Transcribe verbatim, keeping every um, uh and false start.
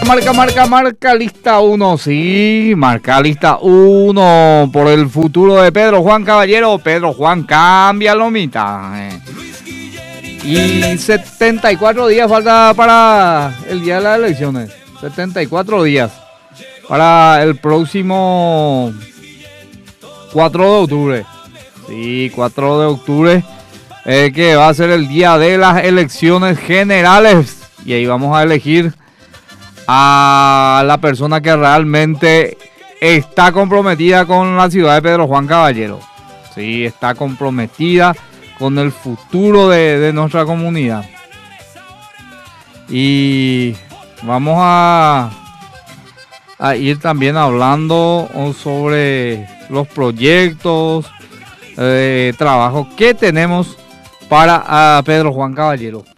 marca, marca, marca, lista uno, sí, marca lista uno por el futuro de Pedro Juan Caballero. Pedro Juan cambia lomita. Eh. Y setenta y cuatro días falta para el día de las elecciones. setenta y cuatro días para el próximo cuatro de octubre. Sí, cuatro de octubre, eh, que va a ser el día de las elecciones generales. Y ahí vamos a elegir a la persona que realmente está comprometida con la ciudad de Pedro Juan Caballero. Sí, está comprometida con el futuro de, de nuestra comunidad. Y vamos a, a ir también hablando sobre los proyectos, eh, trabajos que tenemos para a Pedro Juan Caballero.